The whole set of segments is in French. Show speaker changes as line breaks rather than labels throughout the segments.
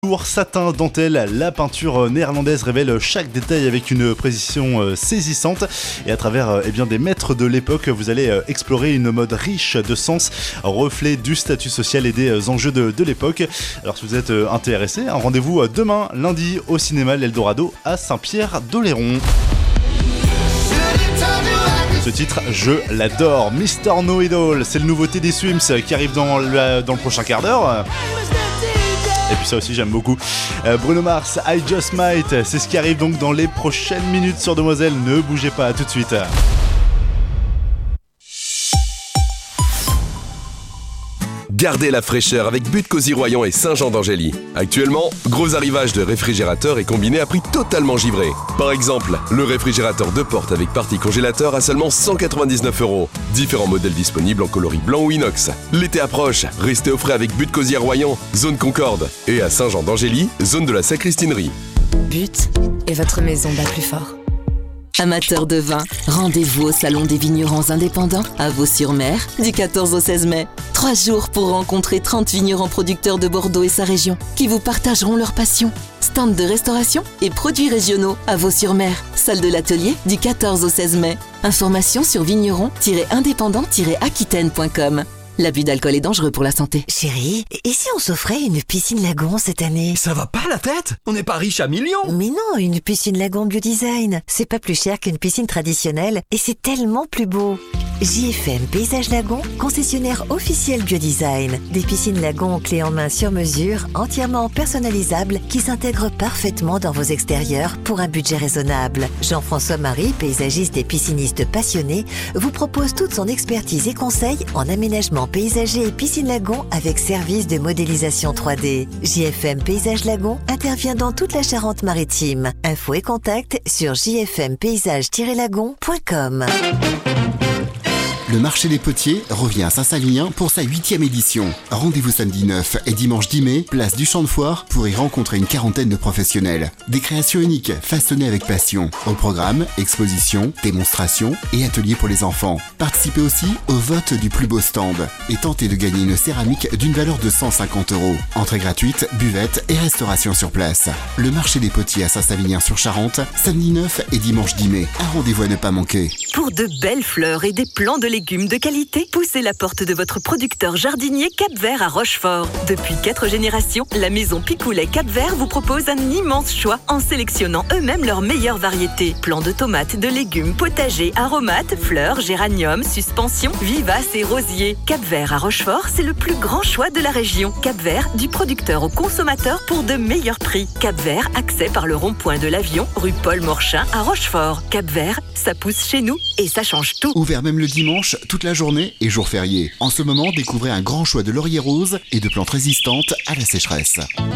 Lourd, satin, dentelle, la peinture néerlandaise révèle chaque détail avec une précision saisissante. Et à travers des maîtres de l'époque, vous allez explorer une mode riche de sens, reflet du statut social et des enjeux de l'époque. Alors si vous êtes intéressé, un rendez-vous demain, lundi, au cinéma L'Eldorado à Saint-Pierre-d'Oléron. Ce titre, je l'adore. Mr. Know It All, c'est le nouveauté des Swims qui arrive dans le prochain quart d'heure. Et puis ça aussi j'aime beaucoup. Bruno Mars, I Just Might, c'est ce qui arrive donc dans les prochaines minutes sur Demoiselle. Ne bougez pas, à tout de suite.
Gardez la fraîcheur avec But Cosy Royan et Saint-Jean d'Angély. Actuellement, gros arrivage de réfrigérateurs et combinés à prix totalement givré. Par exemple, le réfrigérateur 2 portes avec partie congélateur à seulement 199€. Différents modèles disponibles en coloris blanc ou inox. L'été approche, restez au frais avec But Cosy Royan, zone Concorde. Et à Saint-Jean d'Angély, zone de la Sacristinerie.
But et votre maison bat plus fort. Amateurs de vin, rendez-vous au Salon des vignerons indépendants à Vaux-sur-Mer du 14 au 16 mai. 3 jours pour rencontrer 30 vignerons producteurs de Bordeaux et sa région qui vous partageront leur passion. Stand de restauration et produits régionaux à Vaux-sur-Mer. Salle de l'atelier du 14 au 16 mai. Informations sur vigneron-indépendant-aquitaine.com. L'abus d'alcool est dangereux pour la santé.
Chérie, et si on s'offrait une piscine lagon cette année?
Ça va pas la tête? On n'est pas riche à millions.
Mais non, une piscine lagon Biodesign, c'est pas plus cher qu'une piscine traditionnelle et c'est tellement plus beau. JFM Paysage Lagon, concessionnaire officiel Biodesign. Des piscines lagon clés en main sur mesure, entièrement personnalisables, qui s'intègrent parfaitement dans vos extérieurs pour un budget raisonnable. Jean-François Marie, paysagiste et pisciniste passionné, vous propose toute son expertise et conseils en aménagement paysager et piscine lagon avec service de modélisation 3D. JFM Paysage Lagon intervient dans toute la Charente-Maritime. Infos et contacts sur jfmpaysage-lagon.com.
Le marché des potiers revient à Saint-Savinien pour sa 8e édition. Rendez-vous samedi 9 et dimanche 10 mai, place du Champ de Foire, pour y rencontrer une quarantaine de professionnels. Des créations uniques, façonnées avec passion. Au programme, expositions, démonstrations et ateliers pour les enfants. Participez aussi au vote du plus beau stand et tentez de gagner une céramique d'une valeur de 150€. Entrée gratuite, buvette et restauration sur place. Le marché des potiers à Saint-Savinien-sur-Charente, samedi 9 et dimanche 10 mai. Un rendez-vous à ne pas manquer.
Pour de belles fleurs et des plants de légumes de qualité, poussez la porte de votre producteur jardinier Cap-Vert à Rochefort. Depuis 4 générations, la maison Picoulet Cap-Vert vous propose un immense choix en sélectionnant eux-mêmes leurs meilleures variétés. Plants de tomates, de légumes, potagers, aromates, fleurs, géraniums, suspensions, vivaces et rosiers. Cap-Vert à Rochefort, c'est le plus grand choix de la région. Cap-Vert, du producteur au consommateur pour de meilleurs prix. Cap-Vert, accès par le rond-point de l'Avion, rue Paul Morchin à Rochefort. Cap-Vert, ça pousse chez nous et ça change tout.
Ouvert même le dimanche, toute la journée et jour férié. En ce moment, découvrez un grand choix de lauriers roses et de plantes résistantes à la sécheresse.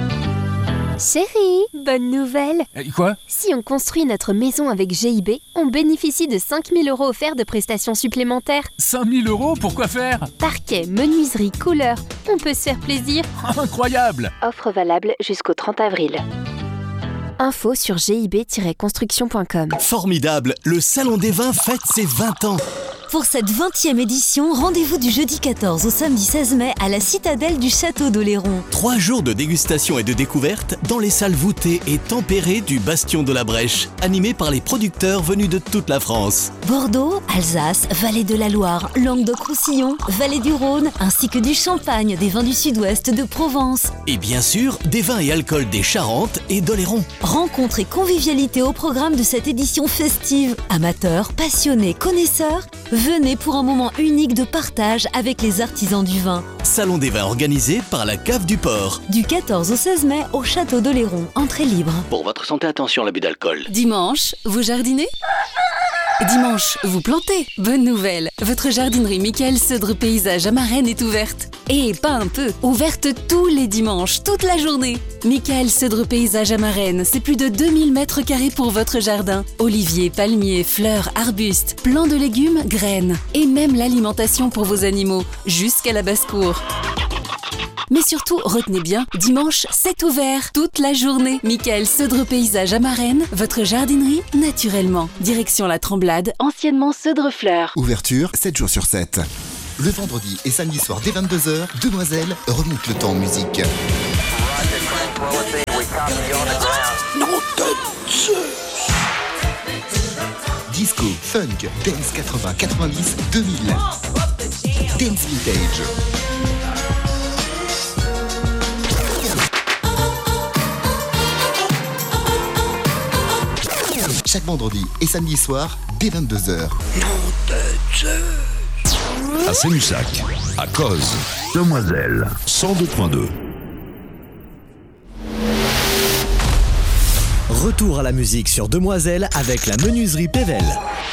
Chérie, bonne nouvelle.
Quoi?
Si on construit notre maison avec GIB, on bénéficie de 5 000 € offerts de prestations supplémentaires.
5 000 €, pour quoi faire?
Parquet, menuiserie, couleur, on peut se faire plaisir.
Incroyable!
Offre valable jusqu'au 30 avril. Info sur gib-construction.com.
Formidable, le Salon des Vins fête ses 20 ans.
Pour cette 20e édition, rendez-vous du jeudi 14 au samedi 16 mai à la citadelle du Château d'Oléron.
3 jours de dégustation et de découverte dans les salles voûtées et tempérées du Bastion de la Brèche, animées par les producteurs venus de toute la France.
Bordeaux, Alsace, Vallée de la Loire, Languedoc-Roussillon, Vallée du Rhône, ainsi que du Champagne, des vins du Sud-Ouest de Provence.
Et bien sûr, des vins et alcools des Charentes et d'Oléron.
Rencontre et convivialité au programme de cette édition festive. Amateurs, passionnés, connaisseurs, venez pour un moment unique de partage avec les artisans du vin.
Salon des vins organisé par la Cave du Port.
Du 14 au 16 mai au Château d'Oléron. Entrée libre.
Pour votre santé, attention à l'abus d'alcool.
Dimanche, vous jardinez ? Dimanche, vous plantez. Bonne nouvelle, votre jardinerie Michael Cedre Paysage à Marennes est ouverte. Et pas un peu, ouverte tous les dimanches, toute la journée. Michael Cedre Paysage à Marennes, c'est plus de 2000 mètres carrés pour votre jardin. Oliviers, palmiers, fleurs, arbustes, plants de légumes, graines. Et même l'alimentation pour vos animaux, jusqu'à la basse-cour. Mais surtout, retenez bien, dimanche, c'est ouvert toute la journée. Michael Cedre Paysage à Marennes, votre jardinerie naturellement. Direction la Tremblade, anciennement Cedre Fleurs.
Ouverture 7 jours sur 7. Le vendredi et samedi soir dès 22h, Demoiselle remonte le temps en musique. Disco, funk, dance 80, 90, 2000. Dance Vintage. Chaque vendredi et samedi soir, dès 22h.
À Sémussac, à Cozes, Demoiselle, 102.2.
Retour à la musique sur Demoiselle avec la menuiserie Pével.